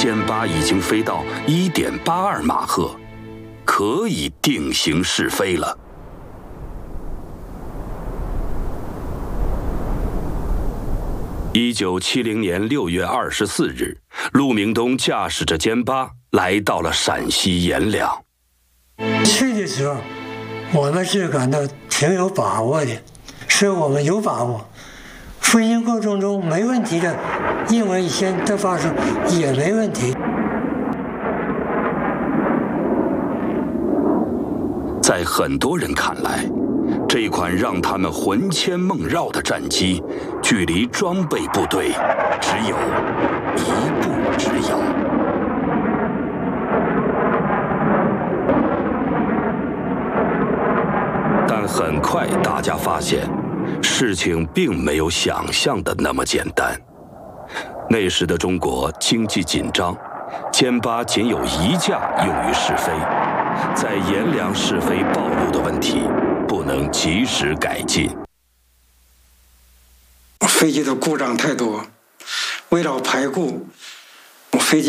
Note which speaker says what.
Speaker 1: 歼8已经飞到1.82马赫，可以定型试飞了。1970年6月24日，陆明东驾驶着歼8来到了陕西阎良。
Speaker 2: 去的时候，我们是感到挺有把握的，是我们有把握。飞行过程中没问题的，应问一些的发射也没问题。
Speaker 1: 在很多人看来，这款让他们魂牵梦绕的战机，距离装备部队只有一步之遥。但很快大家发现，事情并没有想象的那么简单。那时的中国经济紧张，歼8仅有1架用于试飞，在阎良试飞暴露的问题不能及时改进。
Speaker 3: 飞机的故障太多，为了排故，